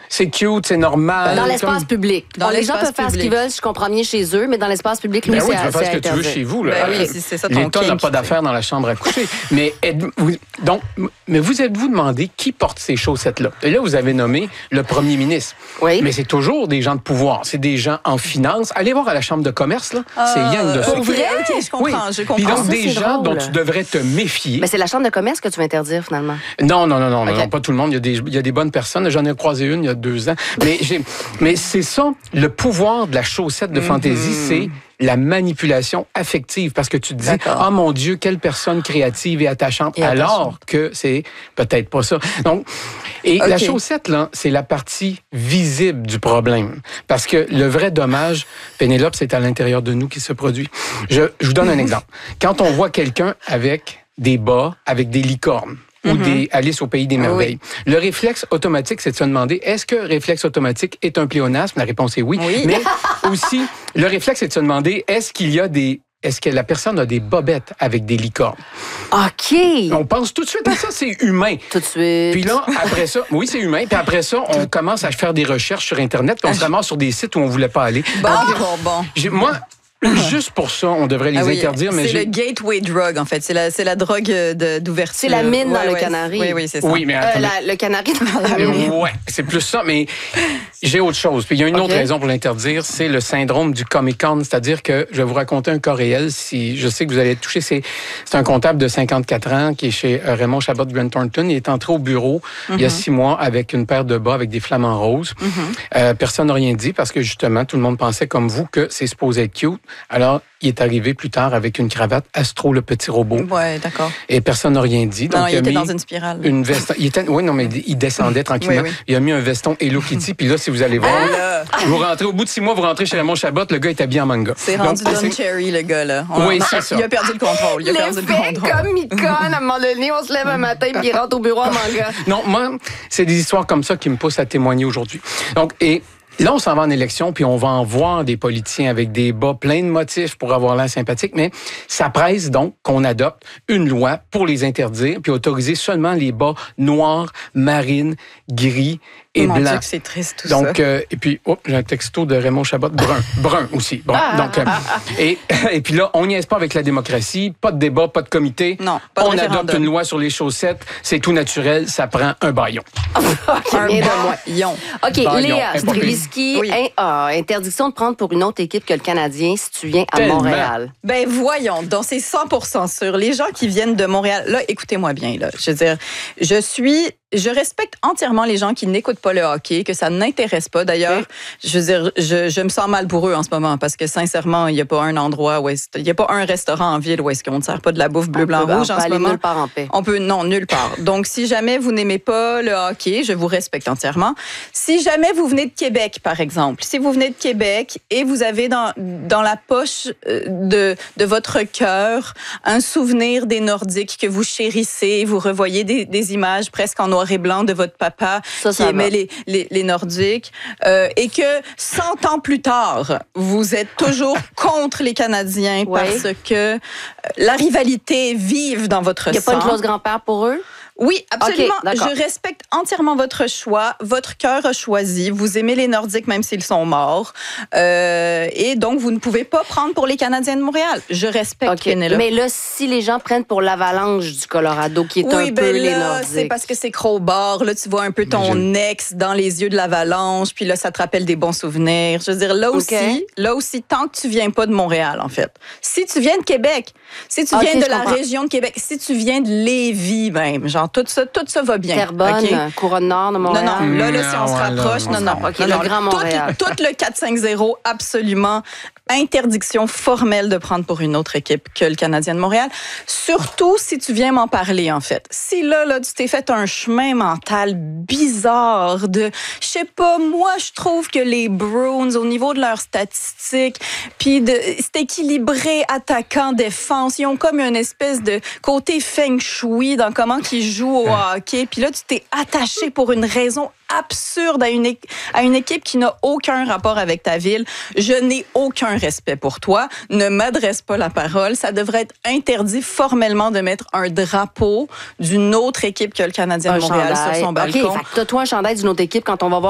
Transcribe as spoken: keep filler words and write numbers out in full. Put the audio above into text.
c'est cute, c'est normal. Dans l'espace comme... public. Dans bon, les gens peuvent faire ce qu'ils veulent, je comprends bien chez eux, mais dans l'espace public, lui, ben oui, c'est tu peux faire ce que interdit. tu veux chez vous. Là. Ben oui, c'est, c'est ça ton L'État n'a pas d'affaires dans la chambre à coucher. mais vous, donc, mais vous êtes-vous demandé qui porte ces chaussettes-là? Et là, vous avez nommé le premier ministre. Oui. Mais c'est toujours des gens de pouvoir. C'est des gens en finance. Allez voir à la chambre de commerce, là. Euh, c'est yang de ça. Pour vrai? OK, je comprends. Oui. Je comprends. Puis donc, ça, des gens drôle. dont tu devrais te méfier. Mais c'est la chambre de commerce que tu veux interdire, finalement. Non, non, non, non, okay. non, pas tout le monde. Il y a des, il y a des bonnes personnes. J'en ai croisé une il y a deux ans. Mais, j'ai, mais c'est ça, le pouvoir de la chaussette de fantaisie, mm-hmm. c'est la manipulation affective. Parce que tu te dis, ah oh, mon Dieu, quelle personne créative et attachante. Et alors attachante. Que c'est peut-être pas ça. Donc, et okay. la chaussette, là, c'est la partie visible du problème. Parce que le vrai dommage, Pénélope, c'est à l'intérieur de nous qui se produit. Je, je vous donne un exemple. Quand on voit quelqu'un avec des bas, avec des licornes, ou mm-hmm. des Alice au pays des merveilles. Oui. Le réflexe automatique, c'est de se demander, est-ce que réflexe automatique est un pléonasme? La réponse est oui. oui. Mais aussi, le réflexe, c'est de se demander, est-ce qu'il y a des... Est-ce que la personne a des bobettes avec des licornes? OK. On pense tout de suite à ça, c'est humain. Tout de suite. Puis là, après ça, oui, c'est humain. Puis après ça, on commence à faire des recherches sur Internet, puis on se ramasse sur des sites où on voulait pas aller. Bon, Donc, bon, bon. J'ai, moi... Juste pour ça, on devrait les ah oui, interdire. Mais c'est j'ai... le gateway drug, en fait. C'est la, c'est la drogue de, d'ouverture. C'est la mine ouais, dans ouais, le canari. Oui, oui, c'est ça. Oui, mais euh, la, le canari dans la mine. Oui, c'est plus ça. Mais j'ai autre chose. Puis il y a une okay. autre raison pour l'interdire, c'est le syndrome du Comic-Con. C'est-à-dire que je vais vous raconter un cas réel. Si je sais que vous allez être touché, c'est, c'est un comptable de cinquante-quatre ans qui est chez Raymond Chabot de Grant Thornton. Il est entré au bureau mm-hmm. il y a six mois avec une paire de bas avec des flamants roses. Mm-hmm. Euh, personne n'a rien dit parce que justement, tout le monde pensait comme vous que c'est supposé être cute. Alors, il est arrivé plus tard avec une cravate Astro, le petit robot. Ouais, d'accord. Et personne n'a rien dit. Donc, non, il, il était mis dans une spirale. Une veste. Il était, oui, non, mais il descendait tranquillement. Oui, oui. Il a mis un veston Hello Kitty. Puis là, si vous allez voir, ah! vous rentrez au bout de six mois, vous rentrez chez Raymond Chabot, le gars est habillé en manga. C'est rendu Donc, Don c'est... Cherry, le gars, là. On... Oui, non, c'est ça. Il a perdu le contrôle. Il a perdu le contrôle. Comme Micon, à un moment donné, on se lève un matin puis il rentre au bureau en manga. Non, moi, c'est des histoires comme ça qui me poussent à témoigner aujourd'hui. Donc, et là, on s'en va en élection, puis on va en voir des politiciens avec des bas plein de motifs pour avoir l'air sympathique, mais ça presse donc qu'on adopte une loi pour les interdire, puis autoriser seulement les bas noirs, marines, gris et Mon blancs. Dieu que c'est triste tout donc, ça. Euh, et puis, oh, j'ai un texto de Raymond Chabot, brun, brun aussi. Bon, ah, donc, euh, ah, ah. Et, et puis là, on n'y est pas avec la démocratie, pas de débat, pas de comité. Non, pas de on référendum. adopte une loi sur les chaussettes, c'est tout naturel, ça prend un baillon. Okay, un baillon. OK, baillon, Léa Streliski, oui. hein, ah, interdiction de prendre pour une autre équipe que le Canadien si tu viens à Tellement. Montréal. Ben voyons, donc c'est cent pour cent sûr. Les gens qui viennent de Montréal, là, écoutez-moi bien, là. Je veux dire, je suis... Je respecte entièrement les gens qui n'écoutent pas le hockey, que ça n'intéresse pas. D'ailleurs, oui. je veux dire, je, je me sens mal pour eux en ce moment parce que sincèrement, il n'y a pas un endroit où est-ce, il n'y a pas un restaurant en ville où est-ce qu'on ne sert pas de la bouffe bleu, blanc, peut, rouge on en peut ce aller moment. Nulle part en paix. On peut, non, nulle part. Donc, si jamais vous n'aimez pas le hockey, je vous respecte entièrement. Si jamais vous venez de Québec, par exemple, si vous venez de Québec et vous avez dans, dans la poche de, de votre cœur un souvenir des Nordiques que vous chérissez, vous revoyez des, des images presque en noir et blanc de votre papa ça, qui ça aimait les, les, les Nordiques, euh, et que cent ans plus tard, vous êtes toujours contre les Canadiens ouais. parce que la rivalité vive dans votre sang. Il n'y a pas une clause grand-père pour eux? Oui, absolument. Okay, je respecte entièrement votre choix. Votre cœur a choisi. Vous aimez les Nordiques même s'ils sont morts. Euh, et donc, vous ne pouvez pas prendre pour les Canadiens de Montréal. Je respecte okay. Pénélope. Mais là, si les gens prennent pour l'Avalanche du Colorado, qui est oui, un ben peu là, les Nordiques. C'est parce que c'est crowbar. Là, tu vois un peu ton Imagine. ex dans les yeux de l'Avalanche. Puis là, ça te rappelle des bons souvenirs. Je veux dire, là aussi, okay. là aussi, tant que tu viens pas de Montréal, en fait. Si tu viens de Québec, si tu okay, viens de la comprends. région de Québec, si tu viens de Lévis même, genre, tout ça, tout ça va bien. Terrebonne, okay. Couronne-Nord de Montréal. Non, non, là, là si on se rapproche, non, non. Okay, non, le Grand Montréal. Tout, tout le quatre cinq zéro, absolument. Interdiction formelle de prendre pour une autre équipe que le Canadien de Montréal. Surtout si tu viens m'en parler, en fait. Si là, là, tu t'es fait un chemin mental bizarre de, je sais pas, moi, je trouve que les Bruins, au niveau de leurs statistiques, puis de, c'est équilibré attaquant-défense, ils ont comme une espèce de côté feng shui dans comment ils jouent au hockey. Puis là, tu t'es attaché pour une raison absurde à une, à une équipe qui n'a aucun rapport avec ta ville. Je n'ai aucun respect pour toi. Ne m'adresse pas la parole. Ça devrait être interdit formellement de mettre un drapeau d'une autre équipe que le Canadien un de Montréal chandail. sur son balcon. OK, fait que t'as toi un chandail d'une autre équipe quand on va voir